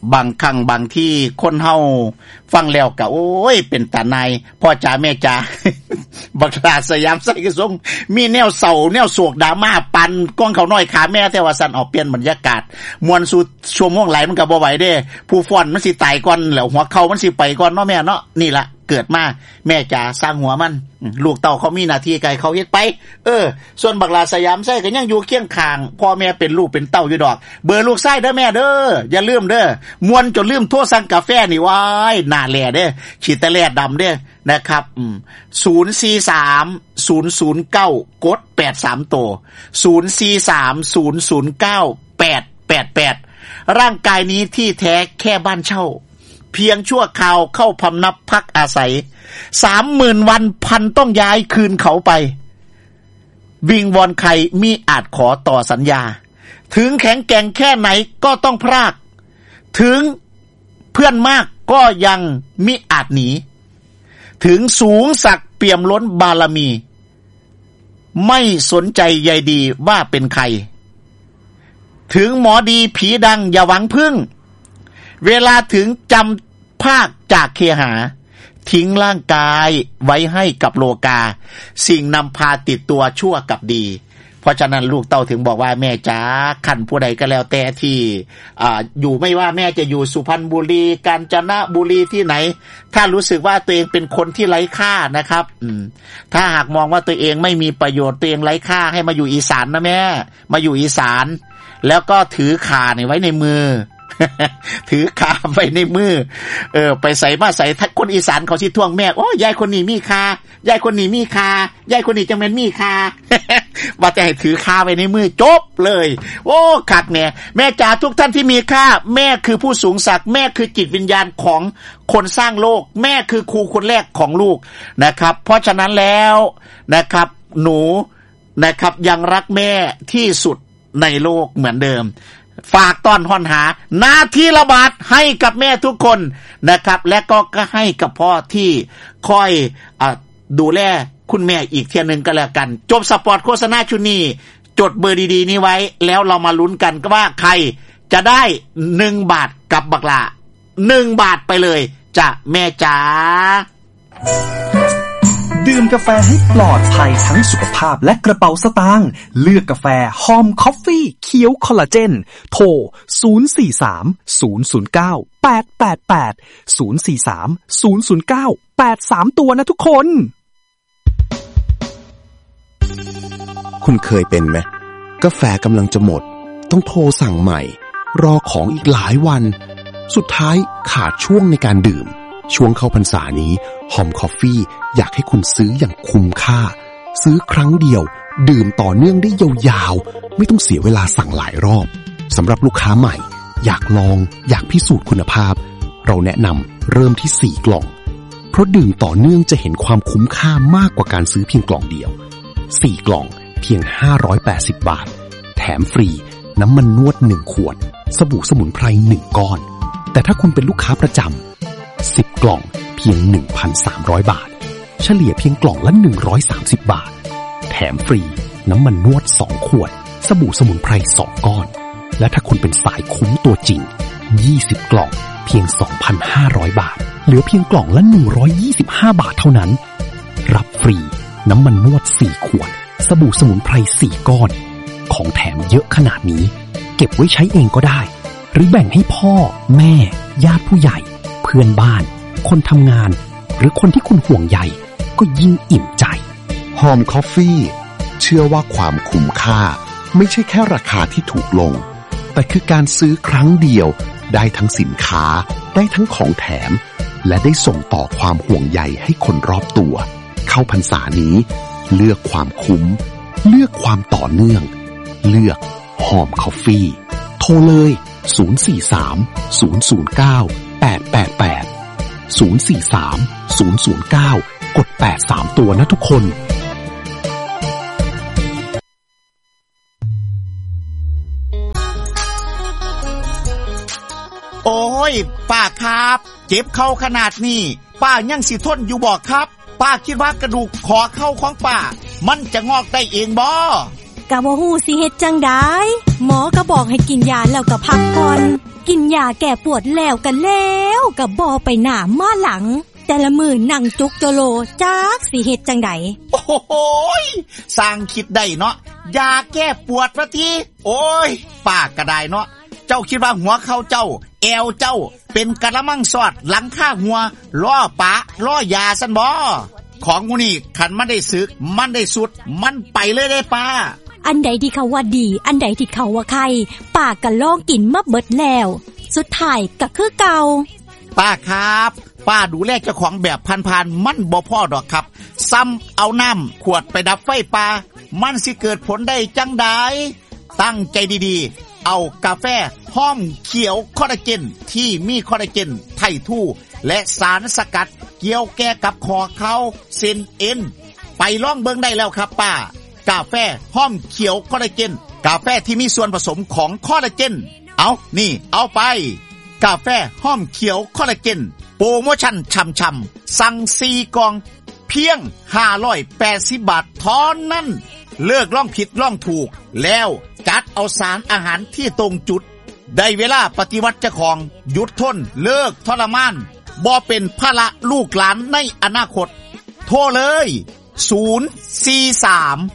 บางครั้งบางที่คนเฮาฟังแล้วก็โอ้ยเป็นตาในพ่อจ๋าแม่จ๋า บักลาสยามไส้คือทรงมีแนวเศร้าแนวโศกดราม่าปันก้องเขาน้อยขาแม่แต่ว่าสั่นออกเปลี่ยนบรรยากาศมวนสู่ชั่วโมงไหลมันก็บ่ไหวเด้ผู้ฟ้อนมันสิตายก่อนแล้วหัวเข่ามันสิไปก่อนเนาะแม่เนาะนี่ล่ะเกิดมาแม่จ๋าสร้างหัวมันลูกเต้าเขามีหน้าที่ไกลเขาเฮ็ดไปส่วนบักลาสยามไส้ก็ยังอยู่เคียงข้างพ่อแม่เป็นลูกเป็นเต้าอยู่ดอกเบอร์ลูกไส้เด้อแม่เด้ออย่าลืมเด้อมวนจนลืมโทรสั่งกาแฟนี่ว้ายหน้าแลเด้อฉีดแต่แลดำเด้อนะครับ043-009 กด83ตัว043-009-888ร่างกายนี้ที่แท้แค่บ้านเช่าเพียงชั่วคราวเข้าพำนับพักอาศัย 30,000 วันพันต้องย้ายคืนเขาไปวิงวอนใครมิอาจขอต่อสัญญาถึงแข็งแกร่งแค่ไหนก็ต้องพรากถึงเพื่อนมากก็ยังมิอาจหนีถึงสูงศักดิ์เปี่ยมล้นบารมีไม่สนใจใยดีว่าเป็นใครถึงหมอดีผีดังอย่าหวังพึ่งเวลาถึงจำภาคจากเคหาทิ้งร่างกายไว้ให้กับโลกาสิ่งนำพาติดตัวชั่วกับดีเพราะฉะนั้นลูกเต้าถึงบอกว่าแม่จ๋าคันผู้ใดก็แล้วแต่ที่อยู่ไม่ว่าแม่จะอยู่สุพรรณบุรีกาญจนบุรีที่ไหนถ้ารู้สึกว่าตัวเองเป็นคนที่ไร้ค่านะครับถ้าหากมองว่าตัวเองไม่มีประโยชน์ตัวเองไร้ค่าให้มาอยู่อีสานนะแม่มาอยู่อีสานแล้วก็ถือข่านี่ไว้ในมือ ถือข่าไว้ในมือไปใส่มาใส่คนอีสานเขาสิท่วงแม่โอ้ยายคนนี้มีค่ายายคนนี้มีค่ายายคนนี้จังแม่นมีค่า ว่าจะให้ถือค่าไว้ในมือจบเลยโอ้คักแน่แม่จ๋าทุกท่านที่มีค่าแม่คือผู้สูงศักดิ์แม่คือจิตวิญญาณของคนสร้างโลกแม่คือครูคนแรกของลูกนะครับเพราะฉะนั้นแล้วนะครับหนูนะครับยังรักแม่ที่สุดในโลกเหมือนเดิมฝากต้อนหอนหาหน้าที่ละบาทให้กับแม่ทุกคนนะครับและก็ให้กับพ่อที่คอยดูแลคุณแม่อีกเที่ยนึงก็แล้วกันจบสปอร์ตโฆษณาชุดนี้จดเบอร์ดีๆนี้ไว้แล้วเรามาลุ้นกันว่าใครจะได้1 บาทกับบักหลา1 บาทไปเลยจ้ะแม่จ๋าดื่มกาแฟให้ปลอดภัยทั้งสุขภาพและกระเป๋าสตางค์เลือกกาแฟหอมคอฟฟี่เคี้ยวคอลลาเจนโทร043-009-888 043-009-83ตัวนะทุกคนคุณเคยเป็นไหมกาแฟกำลังจะหมดต้องโทรสั่งใหม่รอของอีกหลายวันสุดท้ายขาดช่วงในการดื่มช่วงเข้าพรรษานี้หอมคอฟฟี่อยากให้คุณซื้ออย่างคุ้มค่าซื้อครั้งเดียวดื่มต่อเนื่องได้ยาวๆไม่ต้องเสียเวลาสั่งหลายรอบสำหรับลูกค้าใหม่อยากลองอยากพิสูจน์คุณภาพเราแนะนำเริ่มที่4 กล่องเพราะดื่มต่อเนื่องจะเห็นความคุ้มค่ามากกว่าการซื้อเพียงกล่องเดียว4 กล่องเพียง580 บาทแถมฟรีน้ำมันนวด1 ขวดสบู่สมุนไพร1 ก้อนแต่ถ้าคุณเป็นลูกค้าประจำ10 กล่องเพียง 1,300 บาทเฉลี่ยเพียงกล่องละ130 บาทแถมฟรีน้ำมันนวด2 ขวดสบู่สมุนไพร2 ก้อนและถ้าคุณเป็นสายคุ้มตัวจริง20 กล่องเพียง 2,500 บาทเหลือเพียงกล่องละ125 บาทเท่านั้นรับฟรีน้ำมันนวด4 ขวดสบู่สมุนไพร4 ก้อนของแถมเยอะขนาดนี้เก็บไว้ใช้เองก็ได้หรือแบ่งให้พ่อแม่ญาติผู้ใหญ่เพื่อนบ้านคนทำงานหรือคนที่คุณห่วงใยก็ยิ่งอิ่มใจหอมคอฟฟี่เชื่อว่าความคุ้มค่าไม่ใช่แค่ราคาที่ถูกลงแต่คือการซื้อครั้งเดียวได้ทั้งสินค้าได้ทั้งของแถมและได้ส่งต่อความห่วงใยให้คนรอบตัวเข้าพรรษานี้เลือกความคุ้มเลือกความต่อเนื่องเลือกหอมคอฟฟี่โทรเลย043-009-888 043-009 กด83ตัวนะทุกคนโอ้ยป้าครับเจ็บเข่าขนาดนี้ป้ายังสิทนอยู่บ่ครับป้าคิดว่ากระดูกคอเข่าของป้ามันจะงอกได้เองบ่ก็บ่ฮู้สิเฮ็ดจังได๋หมอก็บอกให้กินยาแล้วก็พักผ่อนกินยาแก้ปวดแล้วก็บ่ไปหน้ามาหลังแต่ละมื้อนั่งจุกโจโลจักสิเฮ็ดจังได๋โอ้โหสร้างคิดได้เนาะยาแก้ปวดว่าติโอ้ยป้าก็ได้เนาะเจ้าคิดว่าหัวเข่าเจ้าแอวเจ้าเป็นกะละมังสอดหลังคาหัวล้อปะล้อยาซั่นบ่ของหมู่นี้คันมันได้สึกมันได้สุดมันไปเลยได้ป้าอันใดที่เขาว่าดีอันใดที่เขาว่าไข้ป้าก็ลองกินมาเบิดแล้วสุดท้ายก็คือเก่าป้าครับป้าดูแลเจ้าของแบบพันๆมันบ่พอดอกครับซ้ำเอาน้ำขวดไปดับไฟป่ามันสิเกิดผลได้จังใดตั้งใจดีๆเอากาแฟห้อมเขียวคอลลาเจนที่มีคอลลาเจนไททู่และสารสกัดเกี่ยวแก้กับคอเข่าเส้นเอ็นไปลองเบิ่งได้แล้วครับป้ากาแฟห้อมเขียวคอลลาเจนกาแฟที่มีส่วนผสมของคอลลาเจนเอานี่เอาไปกาแฟห้อมเขียวคอลลาเจนโปรโมชั่นช่ำๆสั่ง4กล่องเพียง580 บาทเท่านั้นเลิกล่องผิดล่องถูกแล้วจัดเอาสารอาหารที่ตรงจุดได้เวลาปฏิวัติเจ้าของหยุดทนเลิกทรมานบ่เป็นภาระลูกหลานในอนาคตโทรเลย043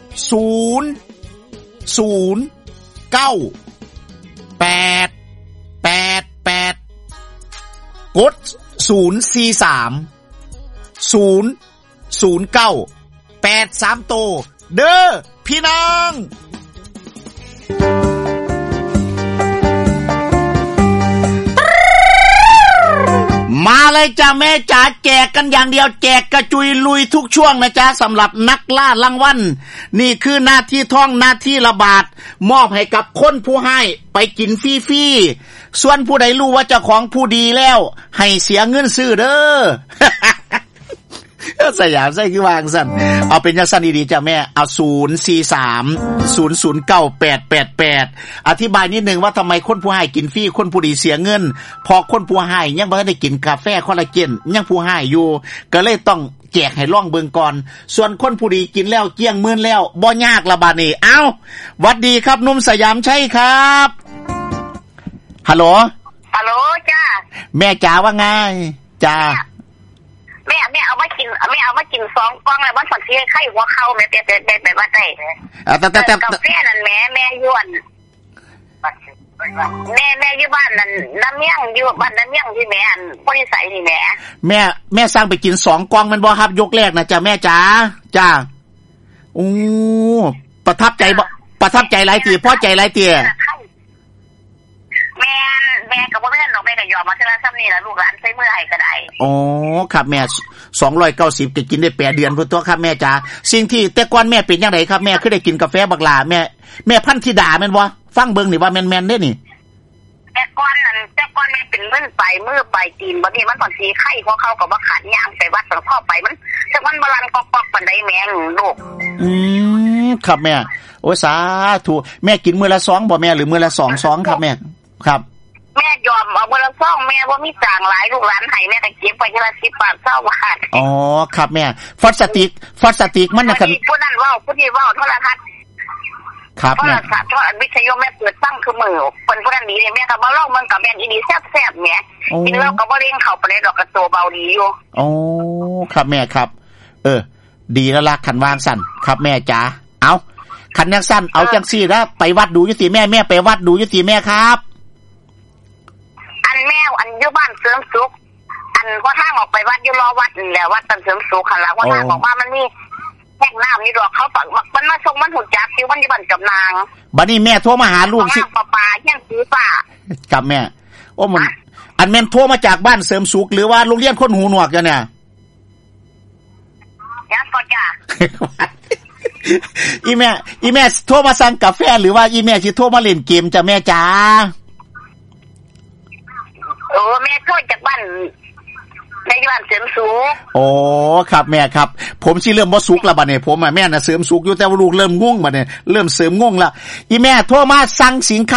00988กด043 00983โตเด้อพี่น้องมาเลยจ้าแม่จ๋าแจกกันอย่างเดียวแจกกระจุยลุยทุกช่วงนะจ๊ะสำหรับนักล่ารางวัลนี่คือหน้าที่ท่องหน้าที่ระบาดมอบให้กับคนผู้ให้ไปกินฟรีๆส่วนผู้ใดรู้ว่าเจ้าของผู้ดีแล้วให้เสียเงินซื้อเด้อ สยามใส่คือวางสั่นเอาเป็นจังซั่นดีๆจ้ะแม่เอา043 0098888อธิบายนิดนึงว่าทำไมคนผู้ให้กินฟรีคนผู้ดีเสียเงินพอคนผู้ให้ยังบ่ได้กินกาแฟคอลลาเจนยังผู้ให้อยู่ก็เลยต้องแจกให้ลองเบิ่งก่อนส่วนคนผู้ดีกินแล้วเกลี้ยงมื้นแล้วบ่ยากละบาดนี้เอ้าหวัดดีครับหนุ่มสยามชัยครับฮัลโหลจ้าแม่จ๋าว่าไงจ้าแม่เอามากิน2กล่องแล้วมันสักสิไข้หัวเข่าแม่ไปว่าได้แต่กาแฟนั่นแม่ย้วนแม่อยู่บ้านนั่นน้ำเมี่ยงอยู่บ้านน้ำเมี่ยงที่แม่อันบ่ได้ใส่นี่แม่สั่งไปกิน2กล่องมันบ่ครับยกแรกนะจ้ะแม่จ๋าจ้าโอ้ประทับใจหลายทีพอใจหลายทีแม่ก็บ่แม่นดอกแม่ก็ยอมมาเท่านั้นซ้ำนี่ล่ะลูกหลานใช้มือให้ก็ได้อ๋อครับแม่290ก็กินได้8เดือนพุ่นตัวครับแม่จ๋าสิ่งที่แต่ก่อนแม่เป็นจังไดครับแม่คือได้กินกาแฟบักหลาแม่พันธิดาแม่นบ่ฟังเบิ่งนี่ว่าแม่นๆเด้นี่แต่ก่อนแม่เป็นมื้อไปตีนบ่นี่มันตอนสิไข้หัวเข่าก็บ่ขาดย่างไปวัดสังพ่อไปมันจักมันบ่ลันกอกๆปานใดแม่ลูกครับแม่โอ้สาธุแม่กินมื้อละ2บ่แม่หรือมื้อละ2ครับแม่ครับแม่ยอมเอามื้อละ2แม่บ่มีจางหลายลูกหลานให้แม่ก็เก็บไว้ทีละ10 บาท20 บาทอ๋อครับแม่ฟอสติกมันน่ะครับผู้นั้นเว้าผู้นี้เว้าโทรทัศน์ครับแม่โทรวิทยุแม่เปิดฟังคือมื้อเพิ่นผู้นั้นดีแม่ก็บ่ลองมันก็แม่นอีดีแซ่บๆแม่กินแล้วก็บ่เร่งเข้าไปเลยดอกกระตัวเบาดีอยู่อ๋อครับแม่ครับดีแล้วล่ะคันวางสั่นครับแม่จ๋าเอาคันจังซั่นเอาจังซี่นะไปวัดดูอยู่ติแม่ไปวัดดูอยู่ติแม่ครับแม่อันอยู่บ้านเสริมสุขอันพอทางออกไปวัดอยู่รอวัดนี่แหละวัดตันเสริมสุขคั่นล่ะว่าทางออกมามันมีแห้งน้ำนี่ดอกเขาปักมันมาส่งมันหุ่นจักอยู่มันอยู่บ้านกับนางบัดนี้แม่โทรมาหาลูกสิป้ายังซื้อป้ากับแม่โอ้มันอันแม่นโทรมาจากบ้านเสริมสุขหรือว่าโรงเรียนคนหูหนวกจ้ะเนี่ยยังก็จ้ะอีแม่โทรมาสั่งกาแฟหรือว่าอีแม่สิโทรมาเล่นเกมจ้ะแม่จ๋าแม่โทษจากบ้านในบ้านเสริมสุขโอ้ครับแม่ครับผมสิเริ่มบ่สุขแล้วบัดนี้ผมแม่น่ะเสริมสุขอยู่แต่ว่าลูกเริ่มงงบัดนี้เริ่มเสริมงงแล้วอีแม่โทรมาสั่งสินค้า